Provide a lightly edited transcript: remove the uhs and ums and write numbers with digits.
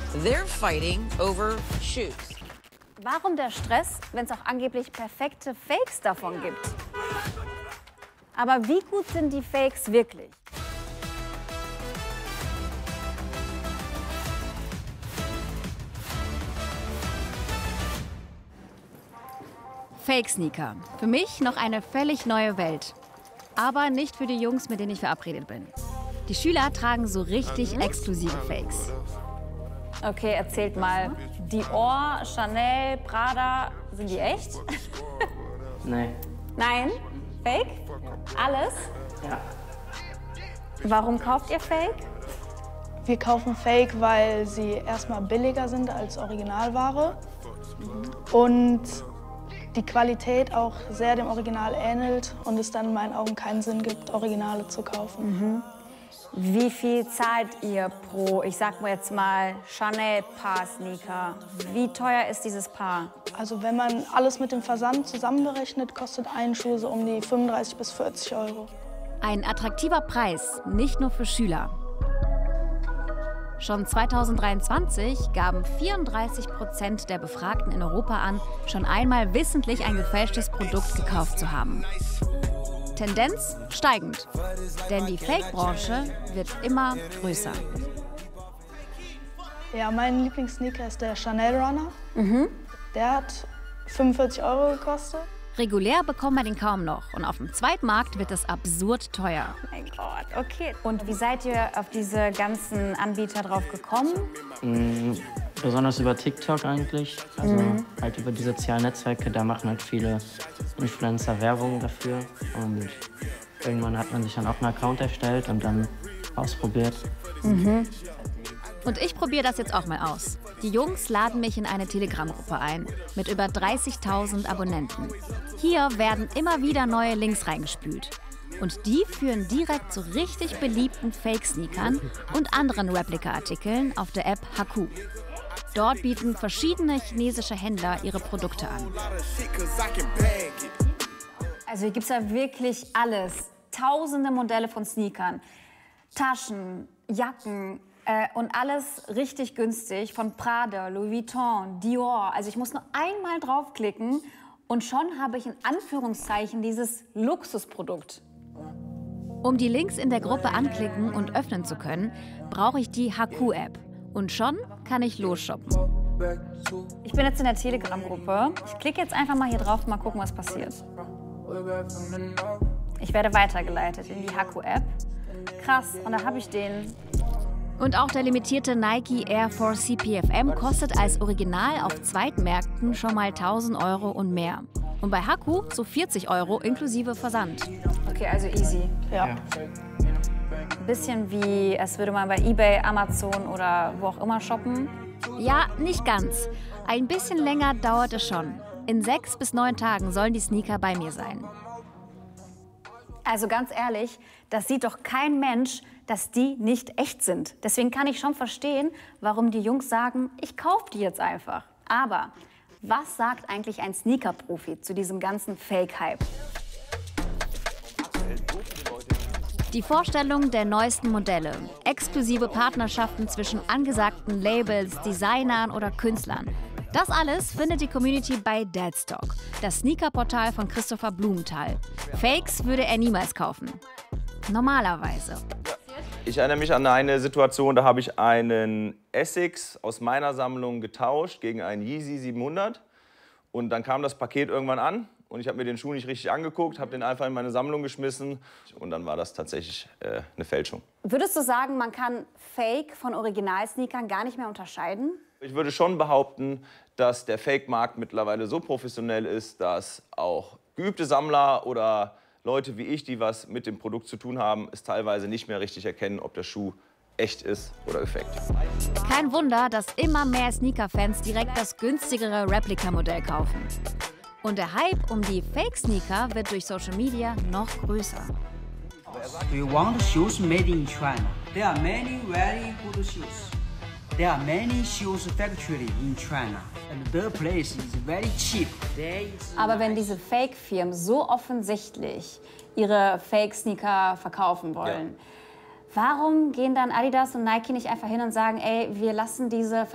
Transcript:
They're fighting over shoes. Warum der Stress, wenn es auch angeblich perfekte Fakes davon gibt? Aber wie gut sind die Fakes wirklich? Fake-Sneaker. Für mich noch eine völlig neue Welt. Aber nicht für die Jungs, mit denen ich verabredet bin. Die Schüler tragen so richtig exklusive Fakes. Okay, erzählt mal. Dior, Chanel, Prada, sind die echt? Nee. Nein? Fake? Alles? Ja. Warum kauft ihr Fake? Wir kaufen Fake, weil sie erstmal billiger sind als Originalware und die Qualität auch sehr dem Original ähnelt und es dann in meinen Augen keinen Sinn gibt, Originale zu kaufen. Wie viel zahlt ihr pro, ich sag mal jetzt mal, Chanel-Paar-Sneaker? Wie teuer ist dieses Paar? Also wenn man alles mit dem Versand zusammenberechnet, kostet ein Schuh so um die 35 bis 40 Euro. Ein attraktiver Preis, nicht nur für Schüler. Schon 2023 gaben 34% der Befragten in Europa an, schon einmal wissentlich ein gefälschtes Produkt gekauft zu haben. Tendenz steigend, denn die Fake-Branche wird immer größer. Ja, mein Lieblingssneaker ist der Chanel Runner. Der hat 45 Euro gekostet. Regulär bekommt man den kaum noch und auf dem Zweitmarkt wird es absurd teuer. Mein Gott, okay. Und wie seid ihr auf diese ganzen Anbieter drauf gekommen? Besonders über TikTok eigentlich. Also halt über die sozialen Netzwerke, da machen halt viele Influencer Werbung dafür. Und irgendwann hat man sich dann auch einen Account erstellt und dann ausprobiert. Und ich probiere das jetzt auch mal aus. Die Jungs laden mich in eine Telegram-Gruppe ein mit über 30.000 Abonnenten. Hier werden immer wieder neue Links reingespült. Und die führen direkt zu richtig beliebten Fake-Sneakern und anderen Replika-Artikeln auf der App Haku. Dort bieten verschiedene chinesische Händler ihre Produkte an. Also hier gibt es ja wirklich alles. Tausende Modelle von Sneakern, Taschen, Jacken und alles richtig günstig von Prada, Louis Vuitton, Dior. Also ich muss nur einmal draufklicken und schon habe ich in Anführungszeichen dieses Luxusprodukt. Um die Links in der Gruppe anklicken und öffnen zu können, brauche ich die Haku-App. Und schon kann ich losshoppen. Ich bin jetzt in der Telegram-Gruppe. Ich klicke jetzt einfach mal hier drauf und mal gucken, was passiert. Ich werde weitergeleitet in die Haku-App. Krass, und da habe ich den. Und auch der limitierte Nike Air Force CPFM kostet als Original auf Zweitmärkten schon mal 1.000 Euro und mehr. Und bei Haku so 40 Euro inklusive Versand. Okay, also easy. Ja. Ein bisschen wie, als würde man bei eBay, Amazon oder wo auch immer shoppen. Ja, nicht ganz. Ein bisschen länger dauert es schon. In 6 bis 9 Tagen sollen die Sneaker bei mir sein. Also ganz ehrlich, das sieht doch kein Mensch, dass die nicht echt sind. Deswegen kann ich schon verstehen, warum die Jungs sagen, ich kaufe die jetzt einfach. Aber was sagt eigentlich ein Sneaker-Profi zu diesem ganzen Fake-Hype? Die Vorstellung der neuesten Modelle, exklusive Partnerschaften zwischen angesagten Labels, Designern oder Künstlern. Das alles findet die Community bei Deadstock, das Sneaker-Portal von Christopher Blumenthal. Fakes würde er niemals kaufen. Normalerweise. Ich erinnere mich an eine Situation, da habe ich einen Essex aus meiner Sammlung getauscht gegen einen Yeezy 700. Und dann kam das Paket irgendwann an und ich habe mir den Schuh nicht richtig angeguckt, habe den einfach in meine Sammlung geschmissen und dann war das tatsächlich eine Fälschung. Würdest du sagen, man kann Fake von Original-Sneakern gar nicht mehr unterscheiden? Ich würde schon behaupten, dass der Fake-Markt mittlerweile so professionell ist, dass auch geübte Sammler oder Leute wie ich, die was mit dem Produkt zu tun haben, es teilweise nicht mehr richtig erkennen, ob der Schuh echt ist oder gefaked. Kein Wunder, dass immer mehr Sneaker-Fans direkt das günstigere Replika-Modell kaufen. Und der Hype um die Fake-Sneaker wird durch Social Media noch größer. We want shoes made in China. There are many very good shoes. There are many shoes factory in China. And the place is very cheap. Aber wenn diese Fake-Firmen so offensichtlich ihre Fake-Sneaker verkaufen wollen, warum gehen dann Adidas und Nike nicht einfach hin und sagen, ey, wir lassen diese